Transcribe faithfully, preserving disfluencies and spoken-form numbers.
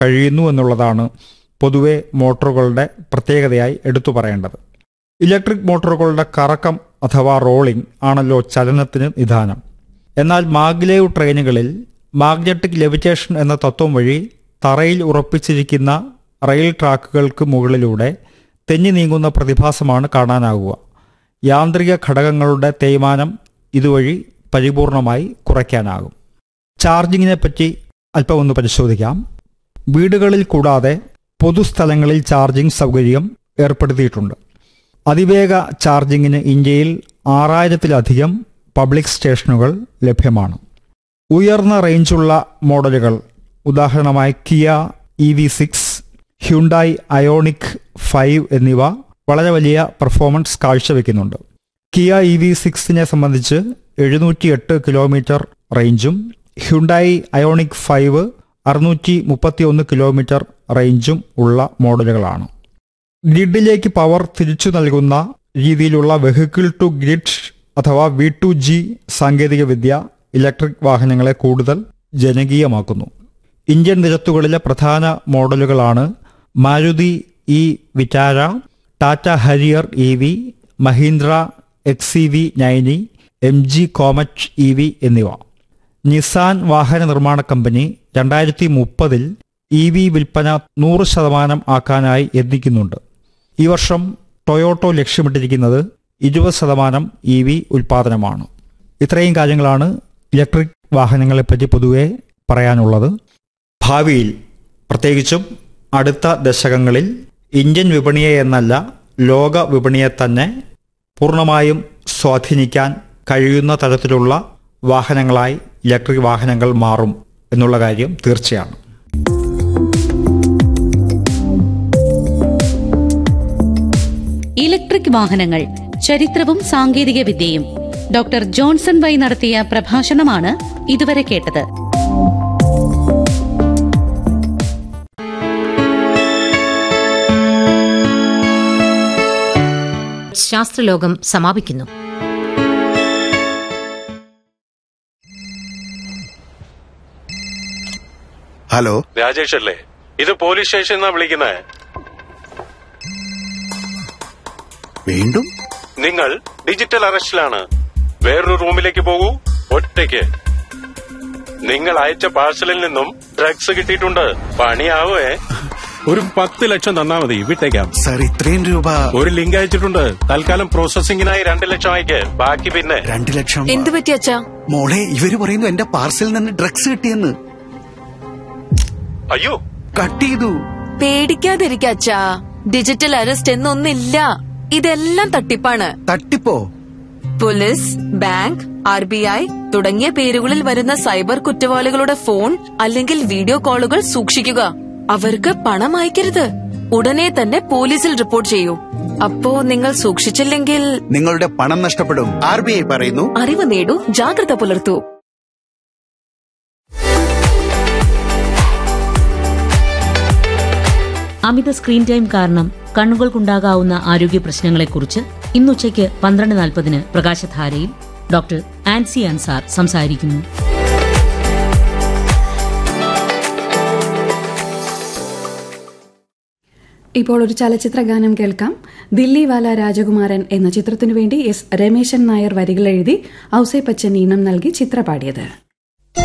കഴിയുന്നു എന്നുള്ളതാണ് പൊതുവെ മോട്ടോറുകളുടെ പ്രത്യേകതയായി എടുത്തു പറയേണ്ടത്. ഇലക്ട്രിക് മോട്ടോറുകളുടെ കറക്കം അഥവാ റോളിംഗ് ആണല്ലോ ചലനത്തിന് നിദാനം. എന്നാൽ മാഗ്ലേവ് ട്രെയിനുകളിൽ മാഗ്നറ്റിക് ലെവിറ്റേഷൻ എന്ന തത്വം വഴി തറയിൽ ഉറപ്പിച്ചിരിക്കുന്ന റെയിൽ ട്രാക്കുകൾക്ക് മുകളിലൂടെ തെന്നി നീങ്ങുന്ന പ്രതിഭാസമാണ് കാണാനാവുക. യാന്ത്രിക ഘടകങ്ങളുടെ തേയ്മാനം ഇതുവഴി പരിപൂർണമായി കുറയ്ക്കാനാകും. ചാർജിങ്ങിനെ പറ്റി അല്പം ഒന്ന് പരിശോധിക്കാം. വീടുകളിൽ കൂടാതെ പൊതുസ്ഥലങ്ങളിൽ ചാർജിംഗ് സൗകര്യം ഏർപ്പെടുത്തിയിട്ടുണ്ട്. അതിവേഗ ചാർജിങ്ങിന് ഇന്ത്യയിൽ ആറായിരത്തിലധികം പബ്ലിക് സ്റ്റേഷനുകൾ ലഭ്യമാണ്. ഉയർന്ന റേഞ്ചുള്ള മോഡലുകൾ, ഉദാഹരണമായി Kia E V six, Hyundai ionic five എന്നിവ വളരെ വലിയ പെർഫോമൻസ് കാഴ്ചവെക്കുന്നുണ്ട്. കിയ ഇ വി സിക്സിനെ സംബന്ധിച്ച് എഴുന്നൂറ്റി എട്ട് കിലോമീറ്റർ റേഞ്ചും ഹ്യുണ്ടായി അയോണിക് ഫൈവ് അറുന്നൂറ്റി മുപ്പത്തി ഒന്ന് കിലോമീറ്റർ റേഞ്ചും ഉള്ള മോഡലുകളാണ്. ഗ്രിഡിലേക്ക് പവർ തിരിച്ചു നൽകുന്ന രീതിയിലുള്ള വെഹിക്കിൾ ടു ഗ്രിഡ് അഥവാ വി ടു ജി സാങ്കേതികവിദ്യ ഇലക്ട്രിക് വാഹനങ്ങളെ കൂടുതൽ ജനകീയമാക്കുന്നു. ഇന്ത്യൻ നിരത്തുകളിലെ പ്രധാന മോഡലുകളാണ് Maruti E Vitara, Tata Harihar E V, Mahindra X E V nine e, M G comet E V എന്നിവ. നിസാൻ വാഹന നിർമ്മാണ കമ്പനി രണ്ടായിരത്തി മുപ്പതിൽ ഇ വി വിൽപ്പന നൂറ് ശതമാനം ആക്കാനായി യത്നിക്കുന്നുണ്ട്. ഈ വർഷം ടൊയോട്ടോ ലക്ഷ്യമിട്ടിരിക്കുന്നത് ഇരുപത് ശതമാനം ഇ വി ഉൽപ്പാദനമാണ്. ഇത്രയും കാര്യങ്ങളാണ് ഇലക്ട്രിക് വാഹനങ്ങളെപ്പറ്റി പൊതുവെ പറയാനുള്ളത്. ഭാവിയിൽ, പ്രത്യേകിച്ചും അടുത്ത ദശകങ്ങളിൽ ഇന്ത്യൻ വിപണിയെ എന്നല്ല ലോക വിപണിയെ തന്നെ പൂർണ്ണമായും സ്വാധീനിക്കാൻ കഴിയുന്ന തരത്തിലുള്ള വാഹനങ്ങളായി ഇലക്ട്രിക് വാഹനങ്ങൾ മാറും എന്നുള്ള കാര്യം തീർച്ചയാണ്. ഇലക്ട്രിക് വാഹനങ്ങൾ, ചരിത്രവും സാങ്കേതിക വിദ്യയും. ഡോക്ടർ ജോൺസൺ വൈ നടത്തിയ പ്രഭാഷണമാണ് ഇതുവരെ കേട്ടത്. ശാസ്ത്രലോകം സമാപിക്കുന്നു. ഹലോ, രാജേഷ് അല്ലേ? ഇത് പോലീസ് സ്റ്റേഷൻ എന്നാ വിളിക്കുന്നത്. വീണ്ടും നിങ്ങൾ ഡിജിറ്റൽ അറസ്റ്റിലാണ്. വേറൊരു റൂമിലേക്ക് പോകൂ, ഒറ്റയ്ക്ക്. നിങ്ങൾ അയച്ച പാഴ്സലിൽ നിന്നും ഡ്രഗ്സ് കിട്ടിയിട്ടുണ്ട്. പണിയാവേ. ഒരു പത്ത് ലക്ഷം തന്നാ മതി, വിട്ടേക്കാം. സാർ, ഇത്രയും രൂപ? ഒരു ലിങ്ക് അയച്ചിട്ടുണ്ട്. തൽക്കാലം പ്രോസസിംഗിനായി രണ്ട് ലക്ഷം അയക്ക്, ബാക്കി പിന്നെ. രണ്ട് ലക്ഷം? എന്ത് പറ്റി അച്ഛാ? മോളെ, ഇവര് പറയുന്നു എന്റെ പാർസലിൽ നിന്ന് ഡ്രഗ്സ് കിട്ടിയെന്ന്. അയ്യോ, കട്ട് ചെയ്തു. പേടിക്കാതിരിക്ക അച്ഛാ. Digital arrest എന്നൊന്നില്ല. ഇതെല്ലാം തട്ടിപ്പാണ്. തട്ടിപ്പോ? Police, bank, R B I തുടങ്ങിയ പേരുകളിൽ വരുന്ന സൈബർ കുറ്റവാളികളുടെ ഫോൺ അല്ലെങ്കിൽ വീഡിയോ കോളുകൾ സൂക്ഷിക്കുക. അവർക്ക് പണം അയക്കരുത്. ഉടനെ തന്നെ പോലീസിൽ റിപ്പോർട്ട് ചെയ്യൂ. അപ്പോ നിങ്ങൾ സൂക്ഷിച്ചില്ലെങ്കിൽ നിങ്ങളുടെ പണം നഷ്ടപ്പെടും. ആർ ബി ഐ പറയുന്നു. അറിവ് നേടൂ, ജാഗ്രത പുലർത്തൂ. അമിത സ്ക്രീൻ ടൈം കാരണം കണ്ണുകൾക്കുണ്ടാകാവുന്ന ആരോഗ്യ പ്രശ്നങ്ങളെക്കുറിച്ച് ഇന്നുച്ചയ്ക്ക് പന്ത്രണ്ട് നാൽപ്പതിന് പ്രകാശധാരയിൽ ഡോക്ടർ ആൻസി അൻസാർ സംസാരിക്കുന്നു. ഇപ്പോൾ ഒരു ചലച്ചിത്ര ഗാനം കേൾക്കാം. ദില്ലിവാല രാജകുമാരൻ എന്ന ചിത്രത്തിനു വേണ്ടി എസ് രമേശൻ നായർ വരികൾ എഴുതി ഔസേപ്പച്ചൻ ഈണം നൽകി ചിത്ര പാടിയത്.